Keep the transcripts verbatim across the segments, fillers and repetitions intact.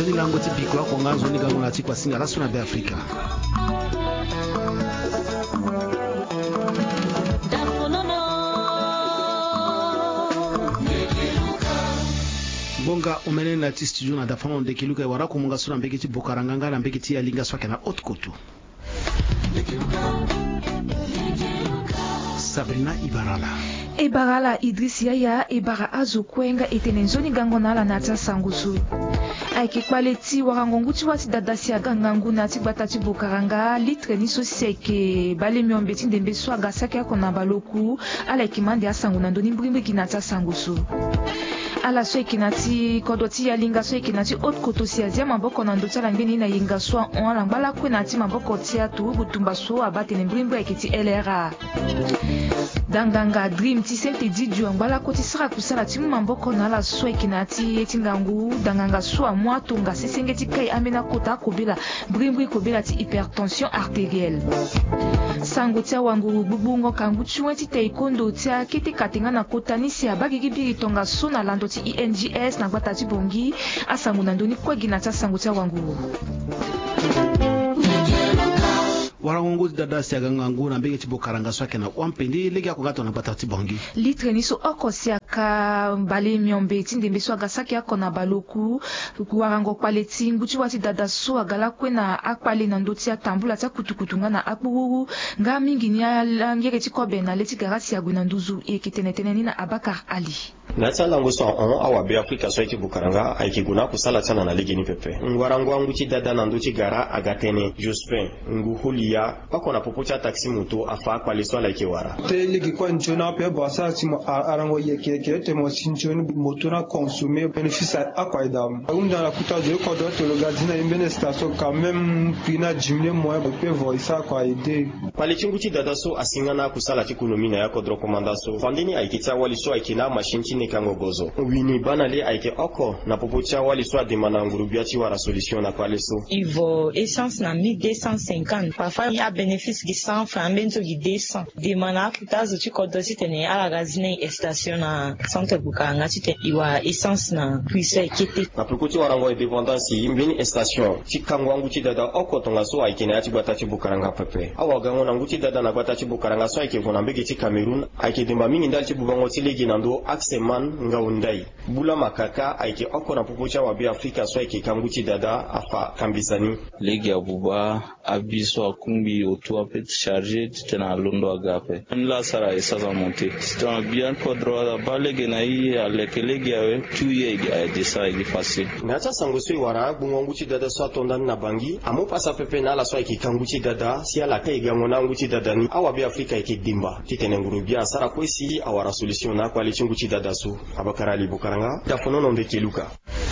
zoni lango tipikwa konga zoni gamona tikwa singa la suna be Afrika. Bonga umene na ti studio na dafama ndekiluka wara kumunga suna mbekiti bokaranganga na mbekiti ya linga swake na otkotu. Sabrina Ibarala. Ibarala Idris Yaya Ibara Azukwenga etene nzoni gangona la nata sangusu. Aiki kwaleti warangonguti wati dadasi agangangu nati batati bokaranga litre ni soseke bale miombeti ndembe swaga sake yako na baloku ala ikimande asangu na ndoni mbrimbi kinata sangusu. Ala so ikinati kodoti ya linga so ikinati haute koto si azia maboko na ndota la ngeni na yinga so on la ngala kwe nati maboko tia tu butumba so abate ne mbrimbi ekiti L R A. Danganga dream ti sente didu ngala koti sara kusala timu mamboko na la so ikinati etingangu danganga so amwa tonga sesengeti kai amena kota kobela mbrimbi kobela ti hypertension artérielle. Sango tia wangu bubungo kangu chuenti taekwondo tia kiti katenga na kota nisi abagi gibiri tonga so na lando ti I N G S na batati bongi asangu na ndoni kwa gina tia sango tia wangu. Warangongo dada si agangangu na mbege tibo karanga swake na wampendi legi ya kugato na batati bongi. Litre niso oko siaka bale miombe tinde mbeso agasaki yako na baloku warango paleti nguchi wati dada so agala kwe na akpale na ndoti ya tambula tia kutukutunga na akpuru nga mingi ni alangere tikobe na leti garasi ya gwina nduzu ekitenetene nina Abakar Ali. Natsa lango so on awa be Afrika so iti bukaranga aikiguna kusala tana na ligi ni pepe. Ngwarango anguchi dada na nduchi gara agatene Jospin nguhulia pako na popocha taxi moto afa kwa liswa la kiwara. Te ligi kwa njona pe basa ti arango yeke ke te mo sinchoni moto na consommer bénéfice akwa idam. Unda la kuta de ko do to le gardien imbene station quand même pina jimle mo pe voisa kwa ide. Pale chinguchi dada so asingana kusala tikunomi na yako dro komanda so. Fandini aikita wali so aikina machine kango gozo. Wini banali aike oko na popocha wali so demana ngurubia ti wara solution na kwale so. Ivo essence na mille deux cent cinquante. Parfois il y a bénéfice qui cent francs benzo qui deux cents. Demana kutazo ti kodosi tene ala gazine station na centre bukanga ti te iwa essence na puisa ekete. Na prokoti warango indépendance imbeni station ti kango nguti dada oko tonga so aike na ti batati bukaranga pepe. Awa gango na nguti dada na batati bukaranga so aike vona mbege ti Cameroun aike demba mingi ndal ti bubango ti legi nando axe man ngaundai bula makaka aike oko na popocha wa bi Afrika so aike kanguti dada afa kambisani legi abuba abiso akumbi otu apet chargé tena londo agape nla sara isaza monter c'est bien kodro da balege na yi alekelegi awe tuye ga desa yi facile ngata sango so wara bungonguti dada so atonda na bangi amo pasa pepe na la so aike kanguti dada si ala kai ga ngona nguti dada ni awa bi Afrika aike dimba titene ngurubia sara kwesi awara solution na kwa lichinguti dada so Abakar Ali Bukaranga dafono ndekeluka.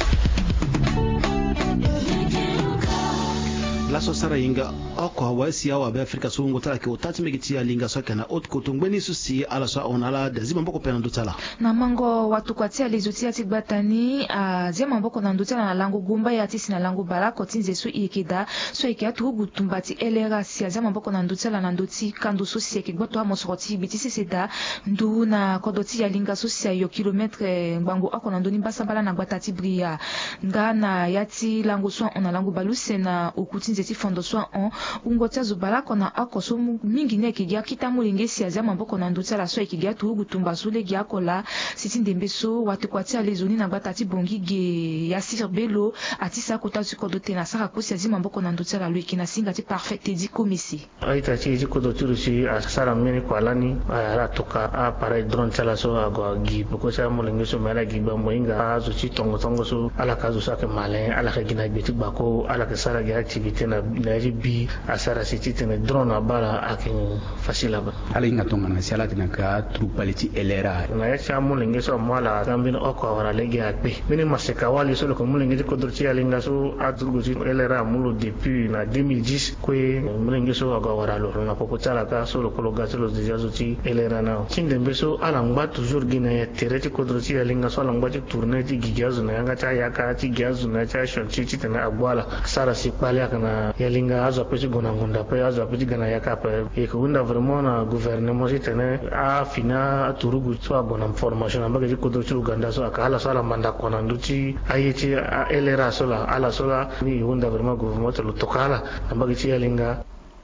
La sosara yinga oko hawasi awa be Afrika so ngotala ke otati megiti ya linga swake na haute koto ngweni susi ala so onala dazima mboko pena ndutala. Na mango watu kwatia lizuti ya tigbatani a zema mboko na ndutala na lango gumba ya tisi na lango balako tinze su ikida so ikia turugu tumbati elera si ya zema mboko na ndutala na nduti kandu susi ya kigboto hamo soroti bitisi seda ndu na kodoti ya linga susi ya yo kilometre mbangu ako na nduni basa bala na gbatati bria nga na yati lango so ona lango baluse na ukutinze ti fondo so on ungotia zubala kona akoso mingi ne kigia kitamu lingesi azia mamboko na ndutia la so ikigia tuugu tumba sule gia kola siti ndembeso watu kwatia lezoni na batati bongi ge ya sirbelo atisa kota sikodote na saka kosi azia mamboko na ndutia la luiki na singa ti parfait edi komisi aita ti edi kodoturu si asara mini kwa lani ala toka a parai drone tala so agwa gi poko sa molengeso mala gi bambo inga azo ti tongo tongo so ala kazo sake malen ala ka gina beti bako ala ka sara gi activité na naji bi asara siti tene drone abala akin fasila ba ala inga tonga na siala tena ka trupaliti elera na ya cha mulenge so mala gambin oko wala legi akbe mini maseka wali so ko mulenge ko dorti alinga so adrugo ti elera mulo depuis na deux mille dix ko mulenge so aga wala lo na popo tala ka so lo ko gato lo diazo ti elera na tinde mbeso ala ngba toujours gina ya tereti ko dorti alinga so ala ngba ti tourner ti gigazo na nga cha ya ka ti gigazo na cha shon ti tena agwala sara si pale kana yalinga azo pesi gona ngunda pe azo apiti gana yaka pe e kunda vraiment na gouvernement jitene a fina turugu so bona formation ambaga jikodo chu Uganda so akala sala manda kona nduchi ayeti elera sola ala sola ni hunda vraiment gouvernement lo tokala ambaga chi yalinga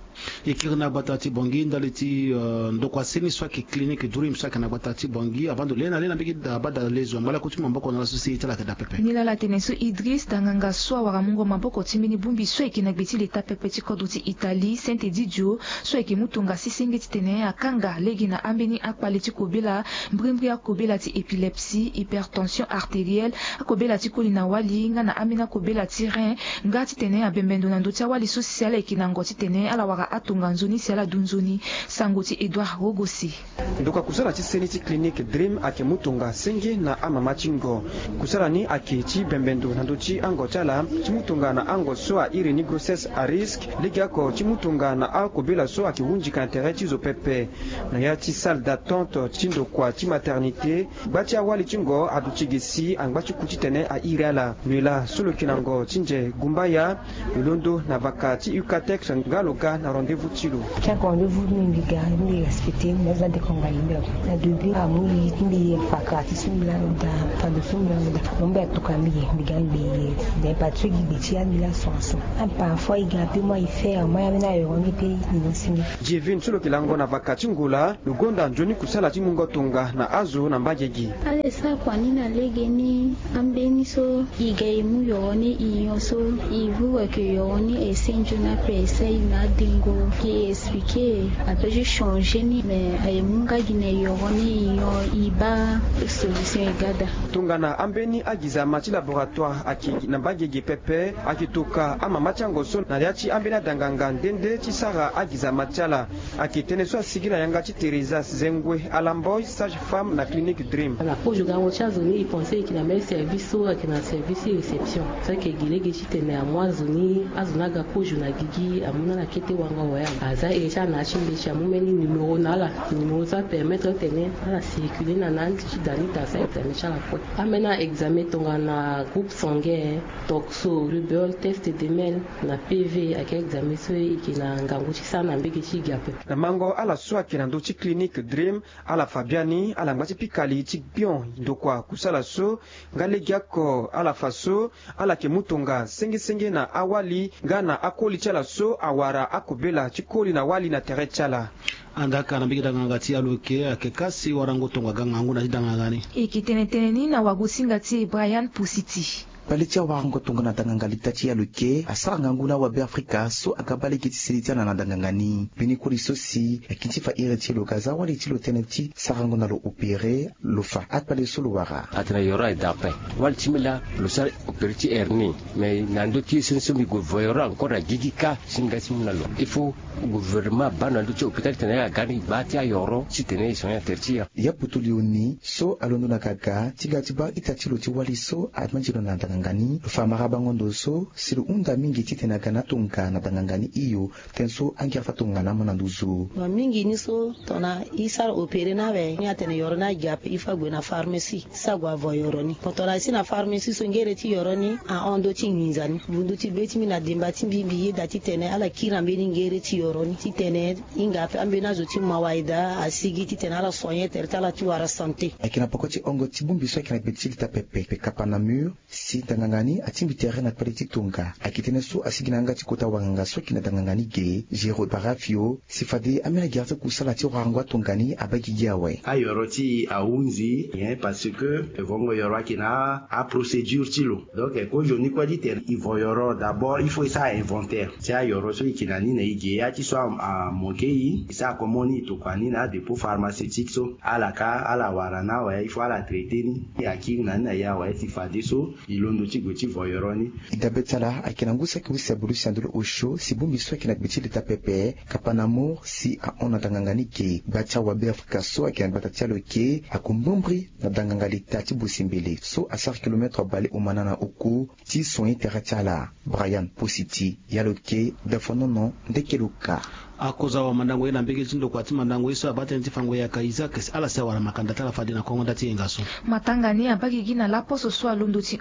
ikirna batati bongi ndaliti uh, ndokwa seni swaki clinique durim swaki na batati bongi abando lena lena bigi da bada lezo mbala kutima mboko na société la kada pepe nila la tenesu Idriss danganga swa wara mungo maboko timini bumbi swaki na gbeti leta pepe tikoduti Italie Saint Didio swaki mutunga sisingi titene akanga legi na ambeni akpale tikobela mbrimbri akobela ti épilepsie hypertension artérielle akobela tikolina wali nga na amina kobela ti rein ngati tene abembendo na ndotia wali sociale kinango titene ala wara atunga nzoni siala dunzoni sangoti Edouard Rogosi ndoka kusala chiseni ti clinique Dream ake mutunga sengi na ama machingo kusala ni ake chi bembendo na ndochi ango chala chimutunga na ango soa iri ni grossesse à risque ligi ako chimutunga na ako bela soa ki wunjika intérêt chizo pepe na ya chi salle d'attente chindo kwa chi maternité bachi awali chingo aduchigisi angbachi kuchitene a iriala nwela solo kinango chinje gumbaya londo na vakati ukatex ngaloga na rendez-vous tilo chaque rendez-vous ni gars ni respecté mais la décongalimbe la depuis amuli ni fakati simla da fando simla da nombe tukami bigambi de patrick bitia ni la source un parfois il gapi moi il fait moi na yo ngi pe ni simi jevin solo kilango na vakati ngula lugonda njoni kusala chimungo tunga na azo na mbajegi ale sa kwa ni na legeni ambeni so igaimu yoni iyoso ivu ke yoni esenjo na pressa ina dingo qui expliquer après j'ai changé ni mais aimunga gine yoni yo iba solution gada tungana ambeni agiza machi laboratoire aki na mbajegi pepe akitoka ama machango so na yachi ambena danganga ndende chisara agiza machala akitene so sigila yanga chi Teresa Zengwe alamboy sage femme na clinique Dream la ko joga ngo chazoni il pensait qu'il avait service ou qu'il a service réception ça que gilege chitene amwazoni azunaga ko jona gigi amuna na kete wanga waya aza echa na chimbe cha mumeni numéro nala numéro ça permettre tene ala circuler na nanti chidani ta ça tene cha la fois amena examen tonga na groupe sanguin toxo rubel test de mel na P V ak examen so ikina ngangu chisana mbeki chigape na mango ala soa kinando chi clinique Dream ala Fabiani ala ngati pikali chi bion ndokwa kusala so ngale gyako ala faso ala kemutonga sengi sengi na awali ngana akoli chala so awara akobela chikoli na wali na tere chala andaka na bigida ngati aluke akekasi warango tonga gangangu na didanga gani ikitenetene ni na wagusinga ti Brian Pusiti palitia warango tonga na dangangani tati ya luke asara nganguna wa Afrika so akabale kiti silitia na dangangani bini kuri sosi akinti fa ireti lo gaza wali tilo teneti sarango na lo opere lo fa atpale solo wara atna yora dape wal timila lo sar operiti erni mais nando ti senso mi go voyora ancora gigika singa simula lo il faut gouvernement bana ndo ti hôpital tena gani batia yoro sitene sonya tertia ya putulioni so alondo na gaga tigatiba itatilo ti wali so atmanjilo na ngani famara bangondo so silu unda mingi titena gana tunga na dangangani iyo tenso angia fatunga na mananduzu wa mingi ni so tona isar opere na be nya tene yorona gap ifa go na pharmacie sagwa voyoroni potona sina pharmacie so ngere ti yoroni a ondo ti nzani bundu ti beti mi na demba ti bibi dati tene ala kirambe ni ngere ti yoroni ti tene inga pe ambe na zo ti mawaida asigi ti tene ala soigner tertala ti wara santé akina pokoti ongo ti bumbi so akina betil ta pepe pe kapana mur si dangangani atimbi terrain na paliti tunga akitene so asigina ngati kota wanga so kina dangangani ge jero barafio sifade amena garde kusala ti wangwa tungani abagi yawe ayoroti aunzi hein parce que vongo yoro kina a procédure tilo donc ko joni ko dit il faut yoro d'abord il faut ça inventaire c'est ayoro so kina ni na ige ya ti so a mokei ça komoni to kwani na dépôt pharmaceutique so ala ka ala warana wa il faut ala traiter ni ya kina na ya wa ti fade so ilondo ti goti voyoroni idabetala akinangusa kiwisa bulusi andulo osho sibumbi so akina bitili ta pepe kapanamo si a ona dangangani ke bacha wa Afrika so akina batatialo ke akumbumbri na dangangali tati busimbele so a cinq kilomètres bale umanana oku ti soin teratiala Brian Pusiti yaloke defonono ndekeluka akoza wa mandango ina mbege zindo kwa ti mandango iso abate ntifango ya kaiza ala sewa na makanda tala fadi na kongo dati engaso matangani abaki gina la poso so alundu ti on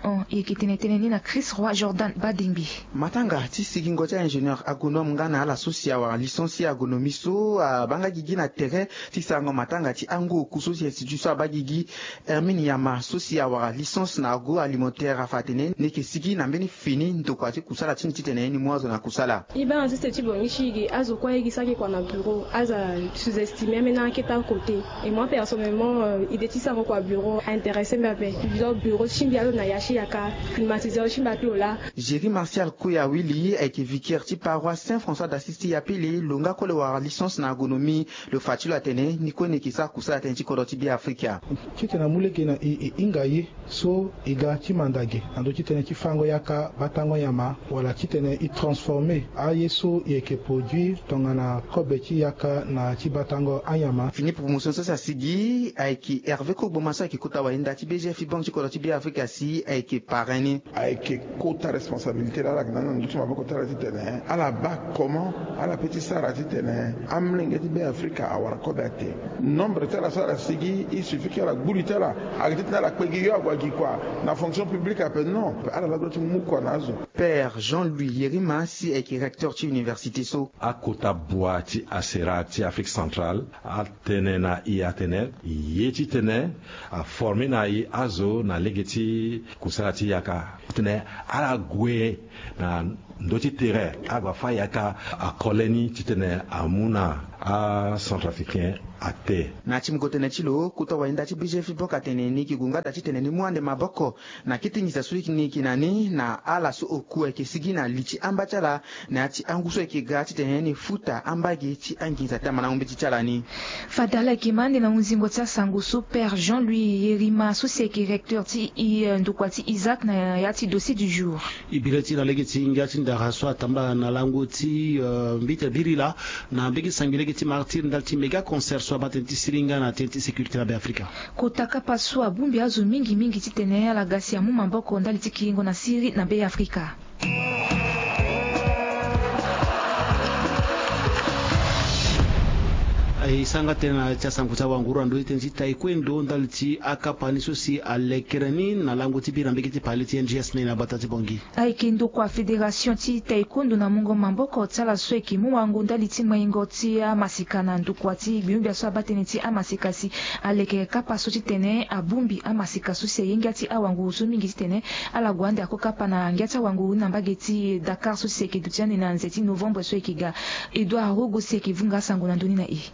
ikitenetene na Chris Roy Jordan Badimbi. Matanga ti sigingo cha ingénieur agronome ngana ala sosia wa licencié agronomie so banga gigi na terrain ti sango matanga ti ango kusosi institution abagigi Hermine Yama sosia wa licence na agro alimentaire afatene ne ke sigi na mbeni fini ndokwa ti kusala ti titene ni mwazo na kusala iba insiste ti bon ishigi azo kwa igi saki kwa na bureau aza sous-estimé maintenant qui est à côté et moi personnellement euh, il était ça quoi bureau intéressé m'avait bureau bureau chimbi alo na yashi yaka climatiseur chimba piola Jerry Martial Kuya Willy et qui vicaire ti paroisse Saint-François d'Assisi ya pili longa ko le wa licence na agronomie le fatilo atene ni ko ne kisa kusala tenji ko ti bi Afrika chite na muleke na ingaye so iga ti mandage ando chite ne ti fango yaka batango yama wala chite ne i transformer aye so ye ke produire tongana kobe ti yaka na ti batango ayama fini promotion so sa sigi ay ki Hervé ko bomasa ki kota wa inda ti B G F bank ti ko ti bi Afrika si ay ki parrainer ay ki kota responsabilité la la nan ndu ma ko tara ti tene ala ba comment ala petit sara ti tene amlinga ti bi Afrika awara ko bete nombre tala sara sigi il suffit que la gulita la agiti na la kwegi yo agwa kwa na fonction publique appel non ala la doti mu ko nazo Père Jean-Louis Yerima si ay ki recteur ti université so akota boati aserati Afrique centrale atenena i atene yeti tene a former na i azo na legeti kusati yaka tene ala gwe na ndoti terrain agwa fa yaka a koleni titene amuna a centrafricain ate na chimgote na chilo kuta waenda chi B G F boka tene ni kigunga da chitene ni mwande maboko na kitingisa suri ni kinani na ala so okuwe kesigina lichi ambachala na chi anguso ke gati tene ni futa ambagi chi anginza tama na umbi chichalani Fadala Kimande na unzingo tsa sanguso Père Jean-Louis Yerima sosie ki recteur ti i ndukwati Isaac na yati dossier du jour ibireti na legeti ngati ndara so atamba na lango ti mbite birila na mbegi sangilege ti martir ndalti mega concert so batenti siringa na tenti sécurité la Afrika kotaka paswa bumbi azo mingi mingi titene ala gasi ya mumamboko ndali tikingo na siri na be Afrika isanga tena cha sanguta wanguru ando itenzi taekwondo ndalti akapani sosi alekerani na lango tibira mbekiti paliti N G S na batati bongi aikendo kwa fédération ti taekwondo na mungo mamboko tsala sweki mu wangu ndaliti maingo ti amasikana ndukwati biumbi so abateni ti amasikasi aleke kapa so titene abumbi amasika so se yenga ti awangu so mingi titene ala gwande akokapa na ngata wangu na mbageti Dakar so se ke dutiane na nzeti novembre so ekiga Edouard Rogo se ke vunga sango na ndoni na i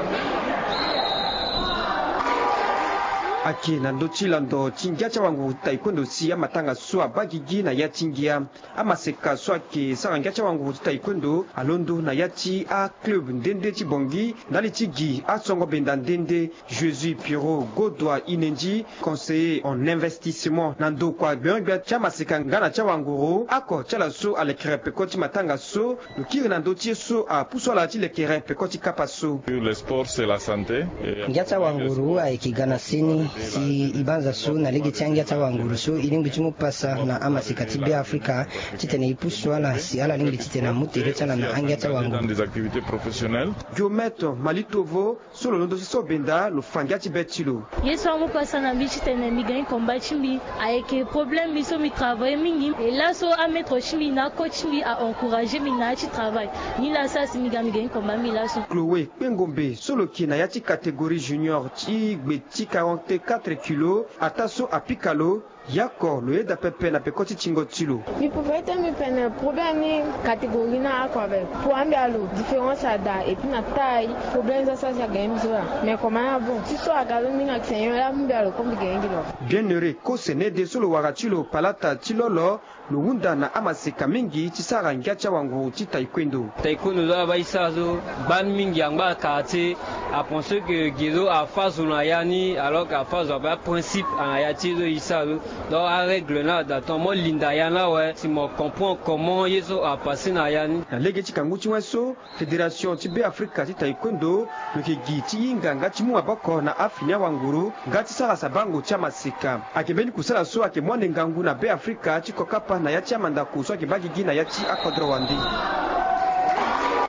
Aki na ndoti lando tingia cha wangu taekwondo si ya matanga swa bagigi na ya tingia ama seka swa ki saranga cha wangu taekwondo alondo na yati a club ndende ti bongi ndali tigi a songo benda ndende Jésus Pierrot Godwa Inenji conseiller en investissement na ndo kwa bengba cha maseka ngana cha wangu ako cha la so ale krepe koti matanga so lukiri na ndoti so a puso la ti le krepe koti kapaso le sport c'est la santé ngia cha wangu a ikigana sini si ibanza so na ligi tiangia ta wanguru so ilingi timu pasa na ama sikati bi Afrika titene ipuswa na si ala lingi titena mutere tana na angia ta wanguru dans des activités professionnelles Diometo Malitovo solo londo so benda lo fangia ti betilo yeso mo pasa na bi titene mi gagne combat chimbi avec problème mi so mi travail mingi et là so a mettre chimbi na coach mi a encourager mi na ti travail ni la ça si mi gagne gagne combat mi la so Chloé Pengombe solo ki na yati catégorie junior ti gbeti quarante-quatre kilos ataso apikalo yako lo eda pepe na pekoti chingotilo mi pouvait me peine problème ni catégorie na quoi avec pour ambialo différence ada et puis na taille problème ça ça ça game ça mais comment bon si so agalo mi na seigneur la ambialo comme game lo bien heureux ko sene de solo waratilo palata tilolo luunda na amaseka mingi tisara ngiacha wangu ti taekwondo taekwondo za ba isazo ban mingi anga kati a penser que gizo a phase na yani alors qu'à phase ba principe en ayati zo isazo donc à règle là daton mo linda yana ouais si mo comprend comment yeso a passé na yani na lege ti kangu ti weso fédération ti be Afrika ti taekwondo le ke gi ti nganga ti mu abako na afinya wanguru ngati sara sabango ti amaseka akebeni kusala so ake mwande ngangu na be Afrika ti kokapa na yati amanda kuswa ke bagigi na yati akodro wandi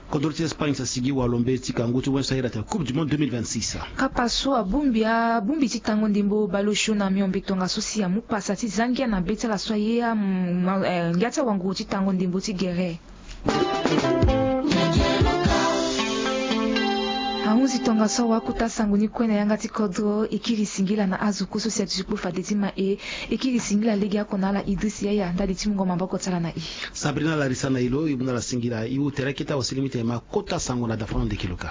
Kodorti Espagne sa sigi wa lombe tika ngutu wensa ira ta Coupe du Monde deux mille vingt-six. Kapaso abumbia bumbi titango ndimbo balosho na miombe tonga sosi ya mupasa ti zangia na beta la soye ya ngata wangu titango ndimbo ti gere. Aunzi tonga so wakuta sanguni kwena yanga ti kodro ikiri singila na azuku sosi ya tijupu fadetima e ikiri singila legi ya konala Idris ya ya ndadi timungo mambako tala na i. Sabrina Larissa na ilo ibuna la singila iu terakita wasilimite ma kota sanguna dafano de kiluka.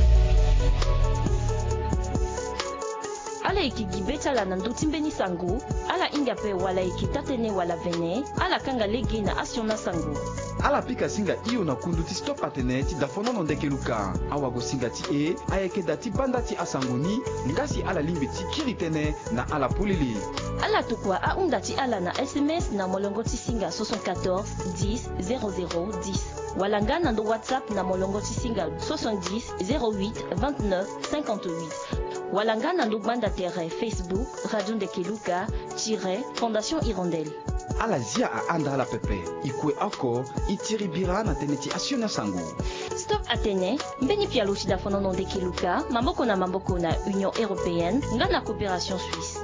Ala iki beta la nandu timbeni sangu, ala inga pe wala iki tatene wala vene, ala kanga legi na asiona sangu. Ala pika singa iyo na kundu ti stop atene ti dafono no ndeke luka. Awa go singa ti e, ayeke dati banda ti asanguni, ngasi ala limbe ti kiritene na ala pulili. Ala tukwa a unda ti ala na S M S na molongo ti singa soixante-quatorze dix zéro zéro dix. Walanga na do WhatsApp na molongo ti singa soixante-dix zéro huit vingt-neuf cinquante-huit. Walanga na do banda terre Facebook Radio Ndekeluka tire Fondation Hirondelle. Ala zia a anda ala pepe ikwe ako itiri bira na teneti asiona sangu. Stop Atene mbeni pia luchi da fono no Ndekeluka mamboko na mamboko na Union Européenne ngana coopération suisse.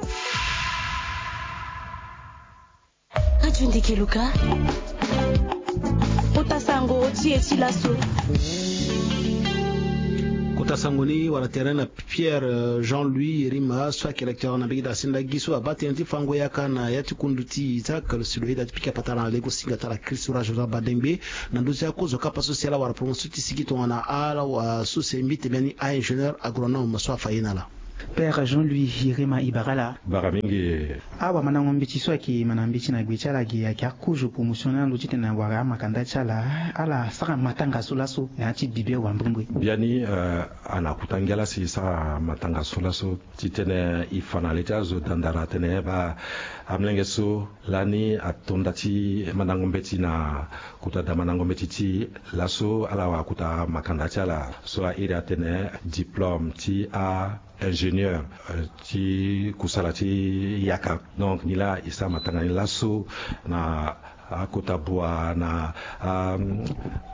Radio Ndekeluka Otasango tieti laso. Kota sangoni wala terrain Pierre Jean-Louis Rima soit électeur na bigida sinda giso abati anti fango yaka na yati kunduti izaka le siloida pika patana lego singata la Christura Joseph Badembe na ndozi yako zo kapa sociala wala promotion tisigito wana ala wa susembite beni a ingénieur agronome soit fainala. Père Jean-Louis Hirima Ibarala Baramingi awa manangombe tiswa ki manambichi na gwichala gi ya kujo promotionnel lo titena wara makanda chala ala saka matanga solaso ya ti bibe wa mbungwe biani uh, ana kutangela si saka matanga solaso titene ifanalita zo dandara tene ba amlenge so lani atonda ti manangombe ti na kuta manangombe ti laso ala wa kuta makanda chala so a ira tene diplôme ti a ingénieur qui kusalati yaka donc nila isa matanga laso na akota boa na um,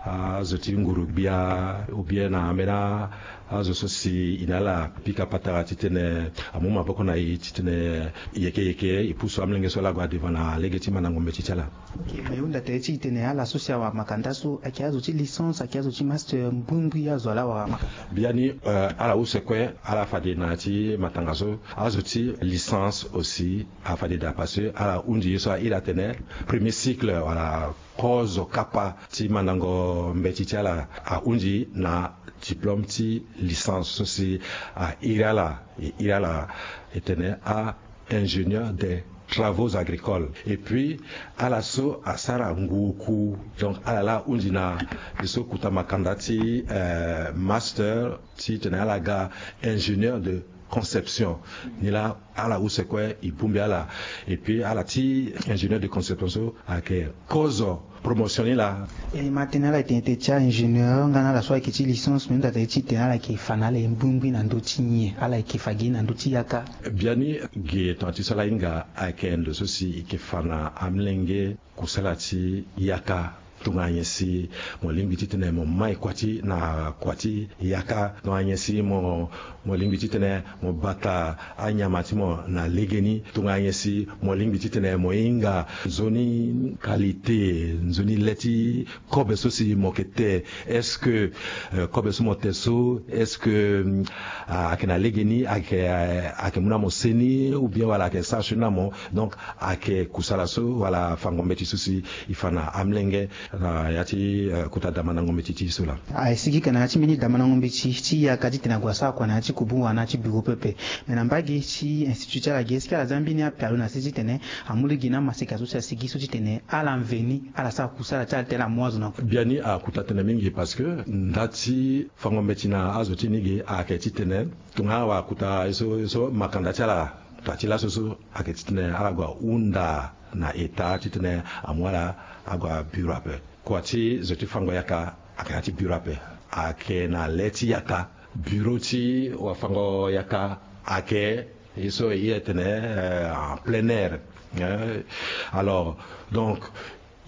azoti nguru bia ou bien na amena azo sosi inala pika patara titene amuma boko na titene yeke yeke ipuso amlenge sola gwa devana legeti manango metichala me unda tete titene ala sosia wa makandaso akiazo ti licence akiazo ti master mbumbi ya zola wa makanda biani uh, ala usekwe ala fade na ti matangazo azo ti licence aussi a fade da passer ala undi so ila tene premier cycle wala kozo kapa ti manango mbetichala a undi na diplôme ti licence aussi à Irala et Irala était à ingénieur des travaux agricoles et puis à la so à Saranguku donc à la undina so kutama kandati euh, master ti tenait à la ga ingénieur de conception ni là à la où c'est quoi il pombe à la et puis à la ti ingénieur de conception à que cause promotionner là et maintenant la tente cha ingénieur ngana la soit qui licence mais data ti tena la ki fanale mbumbi na ndoti nye ala ki fagi na ndoti yaka biani ge tanti sala inga akendo sosi ki fana amlenge kusalati yaka tunganyesi mo limbiti tene mo mai kwati na kwati yaka tunganyesi mo mo limbiti tene mo bata anyamati mo na legeni tunganyesi mo limbiti tene mo inga zoni qualité zoni leti kobe sosi mo kete est-ce que uh, kobe so mo teso est-ce que uh, akena legeni ake ake muna mo seni ou bien wala ke sa shuna mo donc ake kusalaso wala fangombeti sosi ifana amlenge na yati uh, kuta damana ngombe titi sola ai sigi kana ati mini damana ngombe titi ya kati tena kwa sa kwa na ati kubu na ati bureau pepe mena mbagi chi institut la geski la zambini a perdu na sisi tene amuli gina masika so sa sigi so tene ala mveni ala sa kusala ta tela mwazo na biani a kuta tena mingi parce que ndati fangombe tina azoti nigi a keti tene tunga wa kuta eso eso makanda chala tatila soso aketi tene ala gwa unda na eta titene amwala agwa bureau kwati zoti fango yaka akati bureau ake na leti yaka bureau ti wa fango yaka ake iso yetene euh, en plein air euh, alors donc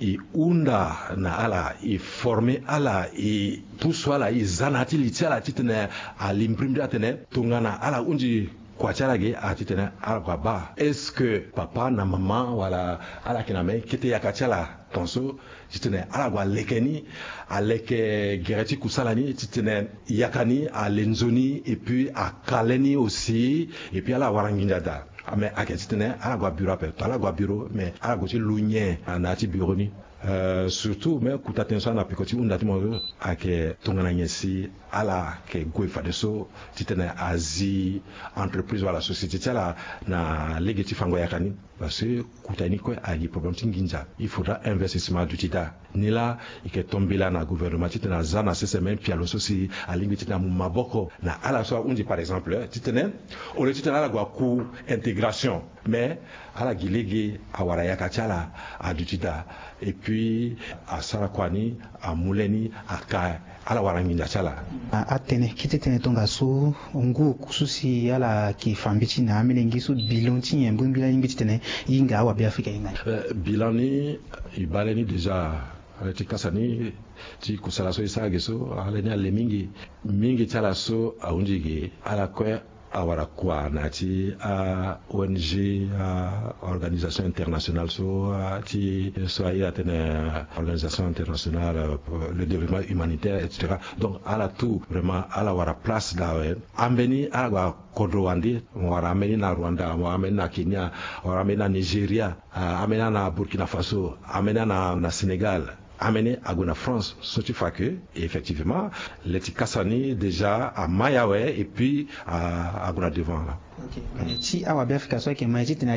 i unda na ala i former ala i puso ala i zanati li tiala titene a l'imprimde atene tungana ala unji kwa charage atitene ala kwa ba est-ce que papa na maman wala ala kiname kete yakachala tonso titene ala kwa lekeni aleke gereti kusalani titene yakani a lenzoni et puis a kaleni aussi et puis ala waranginjada mais a titene ala kwa bureau pe ala kwa bureau mais ala kwa lunye anati bureau ni Uh, surtout mais kuta tension na pikoti undati mo ake tongana nyesi ala ke goy fadeso titene azi entreprise wala société tala na legeti fango yakani parce que kuta ni ko agi problème tinginja il faudra investissement du tita ni la ike tombila na gouvernement titena zana sese même pialo sosi alingi titena maboko na ala so undi par exemple titene o le titena la gwa ku intégration mais ala gilegi awara yakachala adutita et puis à Sarakwani, à Mouleni, à Kai, à la Waranginda Chala. À Atene, qui était tonga so, ongo kususi ala ki fambichi na amelengi su bilonti en bumbila ingitene inga wa Afrika inga. Bilani ibaleni déjà ti kasani ti kusala so isa geso aleni ale mingi mingi chala so aunjigi ala kwa awara kwa nati a O N G a organisation internationale so ti so ya tene organisation internationale pour le développement humanitaire et cetera donc ala tout vraiment ala wara place dawe ambeni ala kodrowandi wara ameni na Rwanda wara ameni na Kenya wara ameni na Nigeria ameni na Burkina Faso ameni na na Sénégal amené à la France, ce qui fait que, effectivement, les Tikassani déjà à Mayawe et puis à, à devant là. Ok. Si à Afrique,